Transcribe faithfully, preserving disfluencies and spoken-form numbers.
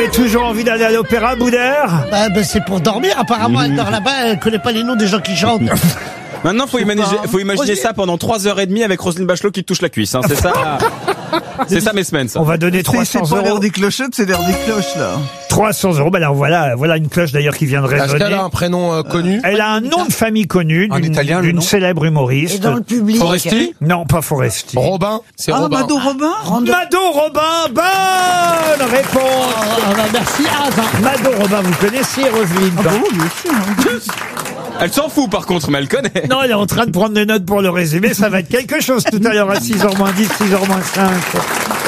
toujours envie d'aller à l'opéra, Boudère? Bah, bah, c'est pour dormir. Apparemment, elle dort là-bas, elle connaît pas les noms des gens qui chantent. Maintenant, faut imaginer, faut imaginer ça pendant trois heures et demie avec Roselyne Bachelot qui te touche la cuisse. Hein. C'est ça, c'est ça mes semaines. Ça. On va donner trois cents C'est pas euros. l'heure des clochettes, c'est l'heure des cloches, là. trois cents euros. Bah alors voilà, voilà une cloche d'ailleurs qui vient de Est-ce résonner. qu'elle a un prénom euh, connu? Elle a un nom de famille connu En d'une italien, le d'une nom célèbre Et humoriste. dans le public. Foresti? Non, pas Foresti. Robin? C'est Ah, Robin. Mado Robin? Mado Robin, bonne réponse. Ah, bah, merci, Az. Mado Robin, vous connaissiez Roselyne? Ah, bah oui, bien sûr. hein. Elle s'en fout par contre, mais elle connaît. Non, elle est en train de prendre des notes pour le résumé. Ça va être quelque chose tout à l'heure à six heures moins dix, six heures moins cinq.